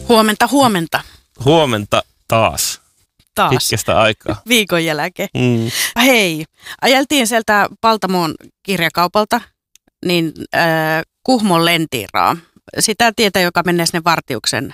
Huomenta, huomenta. Huomenta taas. Pitkästä aikaa. Viikon jälkeen. Hei, ajeltiin sieltä Paltamoon kirjakaupalta niin Kuhmon Lentiraa. Sitä tietä, joka menee sinne Vartiuksen.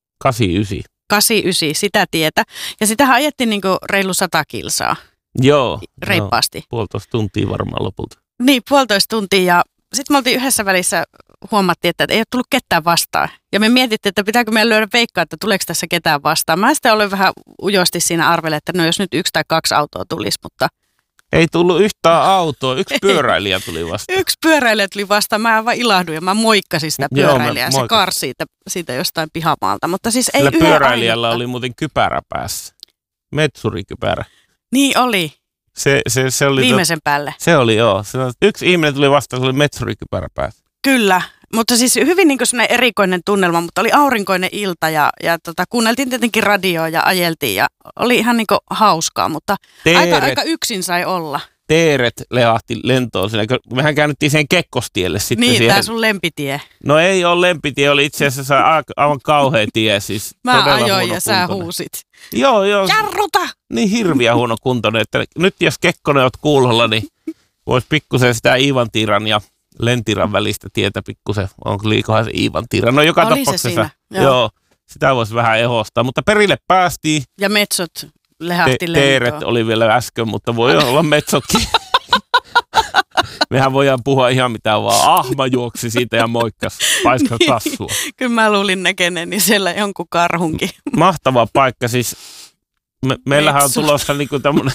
89, sitä tietä. Ja sitähän ajettiin niinku reilu 100 kilsaa. Joo. Reippaasti. Joo, 1,5 tuntia varmaan lopulta. Niin, 1,5 tuntia ja sitten me oltiin yhdessä välissä, huomattiin, että ei ole tullut ketään vastaan. Ja me mietittiin, että pitääkö meidän lyödä veikkaa, että tuleeko tässä ketään vastaan. Mä sitten olin vähän ujosti siinä arvelle, että no jos nyt 1 tai 2 autoa tulisi, mutta... Ei tullut yhtään autoa, yksi pyöräilijä tuli vastaan. Yksi pyöräilijä tuli vastaan, mä aivan ilahduin ja mä moikkasin sitä pyöräilijää. Se karsi siitä jostain pihamaalta, mutta siis ei sillä pyöräilijällä oli muuten kypärä päässä, metsurikypärä. Niin oli. Se oli viimeisen päälle. Se oli joo. Yksi ihminen tuli vastaan, se oli metsurikypärä päässä. Kyllä, mutta siis hyvin niin kuin sellainen erikoinen tunnelma, mutta oli aurinkoinen ilta ja kuunneltiin tietenkin radioa ja ajeltiin ja oli ihan niin kuin hauskaa, mutta aika yksin sai olla. Teeret lehahti lentoon siinä. Mehän käännyttiin sen Kekkostielle sitten. Niin, tää sun lempitie. No ei ole lempitie, oli itse asiassa aivan kauhea tie. Siis mä ajoin ja sä huusit. Joo. Jarruta! Niin hirviä huono kuntoinen, että nyt jos Kekkonen oot kuulolla, niin vois pikkusen sitä Iivantiran ja Lentiran välistä tietä pikkusen. Onko liikohan se Iivantiran? No joka oli tapauksessa. Se siinä. Joo, sitä voisi vähän ehostaa, mutta perille päästiin. Ja metsot lehahti lentoon. Teeret oli vielä äsken, mutta voi olla metsotkin. Mehän voidaan puhua ihan mitä vaan. Ahma juoksi siitä ja moikkas, paiskas kassua. Kyllä mä luulin näkeneeni siellä jonkun karhunkin. Mahtava paikka siis. Meillähän on tulossa niinku tämmönen...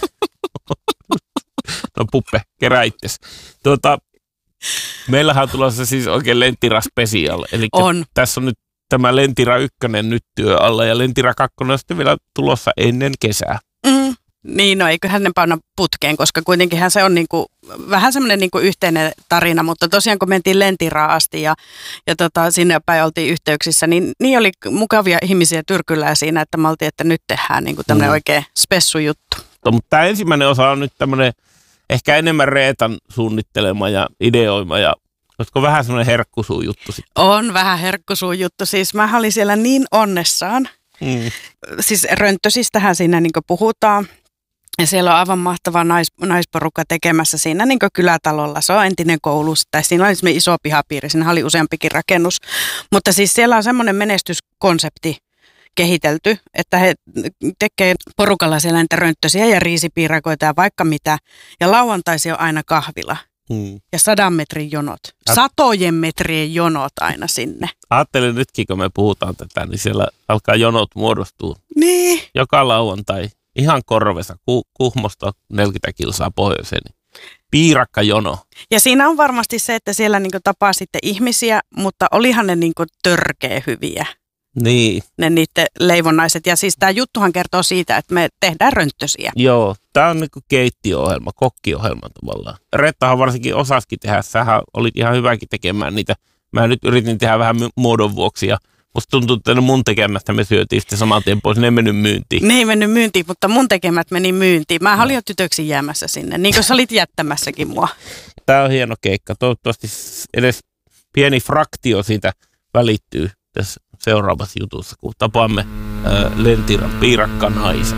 No puppe, kerää itses. Meillähän on tulossa siis oikein Lentira special. Eli tässä on nyt tämä Lentira 1 nyt työ alla ja Lentira 2 on sitten vielä tulossa ennen kesää. Niin, no eiköhän ne panna putkeen, koska kuitenkinhan se on niinku, vähän semmoinen niinku yhteinen tarina, mutta tosiaan kun mentiin Lentiraan asti ja sinne päin oltiin yhteyksissä, niin oli mukavia ihmisiä tyrkyllään siinä, että me oltiin, että nyt tehdään niinku tämmöinen oikein spessujuttu. Mutta tämä ensimmäinen osa on nyt tämmöinen ehkä enemmän Reetan suunnittelema ja ideoima ja olisiko vähän semmoinen herkkusuun juttu sitten? On vähän herkkusuun juttu. Siis mä olin siellä niin onnessaan. Siis Rönttösistähän siinä niin puhutaan. Ja siellä on aivan mahtava naisporukka tekemässä siinä niin kylätalolla. Se on entinen koulu. Tai siinä oli semmoinen iso pihapiiri. Siinä oli useampikin rakennus. Mutta siis siellä on semmoinen menestyskonsepti kehitelty, että he tekee porukalla siellä niitä rönttösiä ja riisipiirakoita ja vaikka mitä. Ja lauantaisi on aina kahvila. Ja 100 metrin jonot. 100 metrien jonot aina sinne. Ajattelin nytkin, kun me puhutaan tätä, niin siellä alkaa jonot muodostua. Niin. Joka lauantai. Ihan korvessa. Kuhmosta 40 kilsaa pohjoiseen. Piirakkajono. Ja siinä on varmasti se, että siellä niinku tapaa sitten ihmisiä, mutta olihan ne niinku törkeä hyviä. Niin. Ne niiden leivonnaiset. Ja siis tämä juttuhan kertoo siitä, että me tehdään rönttösiä. Joo, tämä on niinku keittiöohjelma, kokkiohjelma tavallaan. Reettahan varsinkin osaskin tehdä. Sähän olit ihan hyväkin tekemään niitä. Mä nyt yritin tehdä vähän muodon vuoksi ja musta tuntuu, että mun tekemästä me syötiin sitten saman tien pois. Ne ei mennyt myyntiin. Ne ei mennyt myyntiin, mutta mun tekemät meni myyntiin. Mä olin jo tytöksi jäämässä sinne, niin kuin sä olit jättämässäkin mua. Tämä on hieno keikka. Toivottavasti edes pieni fraktio siitä välittyy tässä seuraavassa jutussa, kun tapaamme Lentiran piirakkanaiset.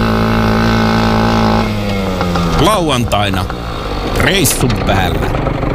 Lauantaina reissun päällä.